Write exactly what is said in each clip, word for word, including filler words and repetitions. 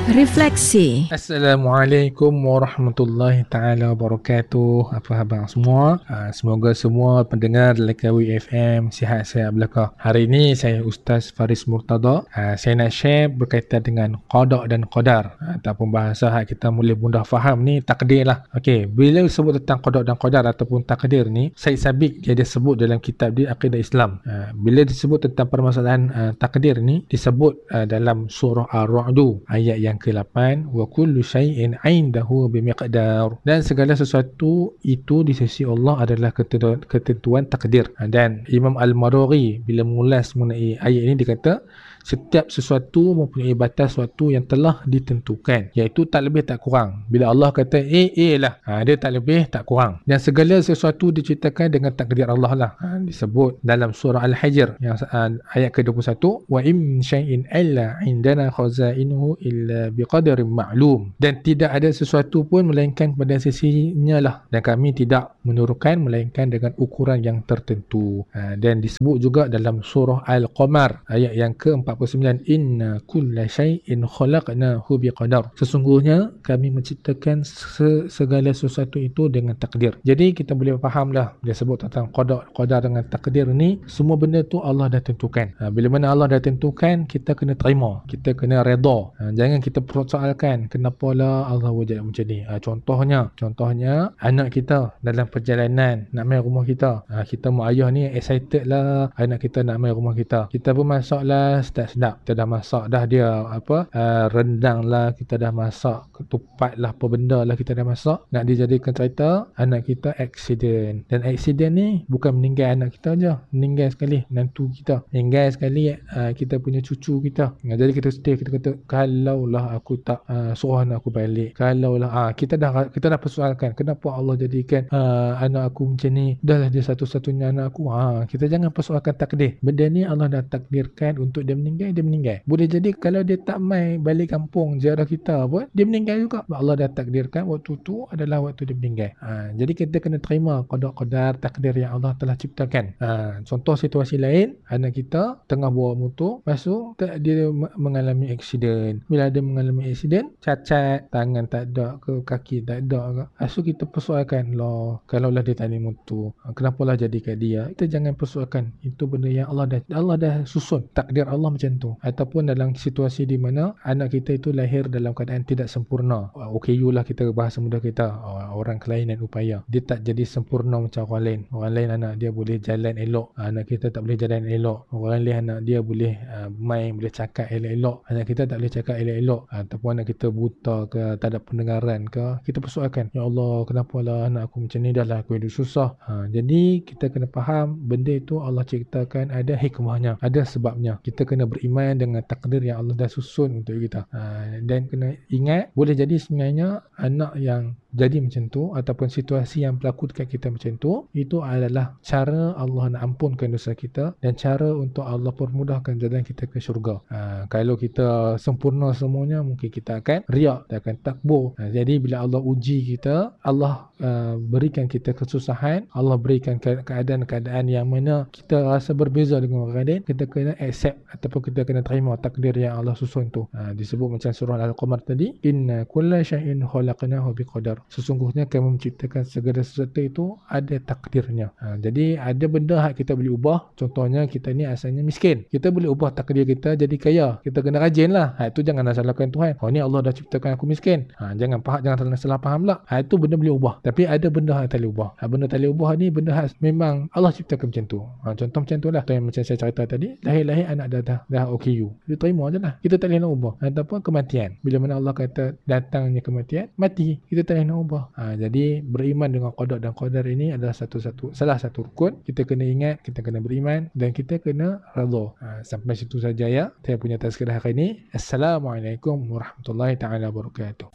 Refleksi. Assalamualaikum warahmatullahi taala wabarakatuh. Apa khabar semua? Uh, semoga semua pendengar Lekawi F M sihat-sihat belaka. Hari ini saya Ustaz Faris Murtada. Uh, saya nak share berkaitan dengan qada dan qadar. Uh, ataupun bahasa kita boleh mudah faham ni takdir lah. Okey, bila sebut tentang qada dan qadar ataupun takdir ni, Syed Sabiq dia ada sebut dalam kitab di Aqidah Islam. Uh, bila disebut tentang permasalahan uh, takdir ni disebut uh, dalam surah Ar-Ra'd ayat yang ke lapan, wa kullu syai'in 'indahu bimiqdar, dan segala sesuatu itu di sisi Allah adalah ketentuan, ketentuan takdir. Dan Imam Al-Maraghi bila mengulas mengenai ayat ini dia kata setiap sesuatu mempunyai batas waktu yang telah ditentukan, iaitu tak lebih tak kurang. Bila Allah kata A, A lah, ha, dia tak lebih tak kurang. Dan segala sesuatu diceritakan dengan takdir Allah lah. Ha, disebut dalam surah Al-Hijr yang uh, ayat ke dua puluh satu, wa im syai'in illa indana khazainuhu illa biqadarin ma'lum, dan tidak ada sesuatu pun melainkan pada sisinya lah, dan kami tidak menurunkan melainkan dengan ukuran yang tertentu. Ha, dan disebut juga dalam surah Al-Qamar ayat yang ke empat puluh sembilan, inna kulla syai'in khalaqnahu biqadar, sesungguhnya kami menciptakan segala sesuatu itu dengan takdir. Jadi kita boleh fahamlah dia sebut tentang qada qadar dengan takdir ni, semua benda tu Allah dah tentukan. Ha, bila mana Allah dah tentukan, kita kena terima, kita kena redha. Ha, jangan kita persoalkan kenapa lah Allah wujud macam ni. Ha, contohnya contohnya anak kita dalam perjalanan nak mai rumah kita, ha, kita mak ayah ni excited lah anak kita nak mai rumah kita, kita pun masak lah sedap-sedap, kita dah masak dah dia apa uh, rendang lah, kita dah masak ketupat lah, apa benda lah kita dah masak. Nak dijadikan cerita, anak kita accident, dan accident ni bukan meninggal anak kita je, meninggal sekali menantu kita, meninggal sekali uh, kita punya cucu kita. Nah, jadi kita sedih, kita kata kalaulah aku tak uh, suruh anak aku balik, kalaulah uh, kita dah kita dah persoalkan kenapa Allah jadikan uh, anak aku macam ni, dah lah dia satu-satunya anak aku. Ha, kita jangan persoalkan takdir. Benda ni Allah dah takdirkan untuk dia meninggal, dia meninggal. Boleh jadi kalau dia tak mai balik kampung ziarah kita pun, dia meninggal juga. Allah dah takdirkan waktu tu adalah waktu dia meninggal. Ha, jadi kita kena terima qada-qadar takdir yang Allah telah ciptakan. Ha, contoh situasi lain, anak kita tengah bawa motor, lepas tu dia mengalami aksiden. Bila dia mengalami aksiden, cacat, tangan tak ada ke, kaki tak ada ke, lepas tu kita persoalkan lah, kalau lah dia tak ada motor, kenapa lah jadi kat dia. Kita jangan persoalkan, itu benda yang Allah dah Allah dah susun, takdir Allah macam tu. Ataupun dalam situasi di mana anak kita itu lahir dalam keadaan tidak sempurna, O K U lah kita bahasa mudah kita, orang kelainan upaya, dia tak jadi sempurna macam orang lain. Orang lain anak dia boleh jalan elok, anak kita tak boleh jalan elok. Orang lain anak dia boleh uh, main, boleh cakap elok-elok, anak kita tak boleh cakap elok-elok. Ataupun anak kita buta ke, tak ada pendengaran ke, kita persoalkan, ya Allah kenapa lah anak aku macam ni, dah lah aku hidup susah. Ha, jadi kita kena faham benda itu Allah ciptakan ada hikmahnya, ada sebabnya. Kita kena beriman dengan takdir yang Allah dah susun untuk kita. Ha, dan kena ingat, boleh jadi sebenarnya anak yang jadi macam tu ataupun situasi yang berlaku dekat kita macam tu, itu adalah cara Allah nak ampunkan dosa kita dan cara untuk Allah permudahkan jalan kita ke syurga. Ha, kalau kita sempurna semuanya, mungkin kita akan riak, kita akan takbur. Ha, jadi bila Allah uji kita, Allah uh, berikan kita kesusahan, Allah berikan ke- keadaan-keadaan yang mana kita rasa berbeza dengan orang lain, kita kena accept ataupun kita kena terima takdir yang Allah susun tu. Ha, disebut macam surah Al-Qamar tadi, inna kulla syai'in khalaqnahu biqadar, sesungguhnya kami menciptakan segala sesuatu itu ada takdirnya. Ha, jadi ada benda hak kita boleh ubah. Contohnya kita ni asalnya miskin, kita boleh ubah takdir kita jadi kaya, kita kena rajin lah. Ha, itu jangan salahkan Tuhan, oh ni Allah dah ciptakan aku miskin. Ha, jangan faham, jangan salah faham lah. Ha, itu benda boleh ubah. Tapi ada benda hak tak boleh ubah. Ha, benda tak boleh ubah ni benda hak memang Allah ciptakan macam tu. Ha, contoh macam tu lah, yang macam saya cerita tadi, lahir-lahir anak dah dah, dah O K U, dia terima je lah, kita tak boleh nak ubah. Ataupun kematian, bila mana Allah kata datangnya kematian, mati, kita tak boleh nak ubah. Ha, jadi beriman dengan qada dan qadar ini adalah satu-satu salah satu rukun. Kita kena ingat, kita kena beriman dan kita kena redha. Ha, sampai situ saja ya saya punya tazkirah hari ini. Assalamualaikum warahmatullahi taala wabarakatuh.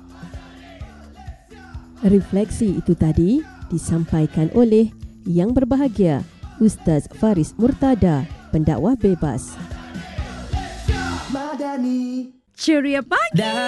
Refleksi itu tadi disampaikan oleh Yang Berbahagia Ustaz Faris Murtada, pendakwah bebas. Ceria pagi.